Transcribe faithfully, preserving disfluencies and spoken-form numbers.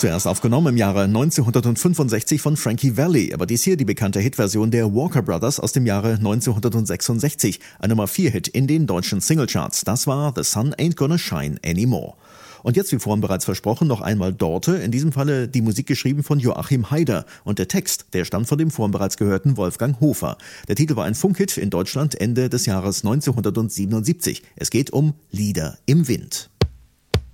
Zuerst aufgenommen im Jahre neunzehnhundertfünfundsechzig von Frankie Valli, aber dies hier die bekannte Hitversion der Walker Brothers aus dem Jahre neunzehnhundertsechsundsechzig, ein Nummer vier Hit in den deutschen Singlecharts. Das war The Sun Ain't Gonna Shine Anymore. Und jetzt, wie vorhin bereits versprochen, noch einmal Dorte, in diesem Falle die Musik geschrieben von Joachim Haider. Und der Text, der stammt von dem vorhin bereits gehörten Wolfgang Hofer. Der Titel war ein Funkhit in Deutschland Ende des Jahres neunzehnhundertsiebenundsiebzig. Es geht um Lieder im Wind.